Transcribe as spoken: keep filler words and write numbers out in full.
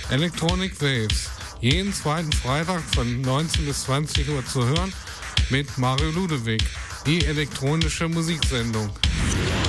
Electronic Waves. Jeden zweiten Freitag von neunzehn bis zwanzig Uhr zu hören mit Mario Ludewig. Die elektronische Musiksendung.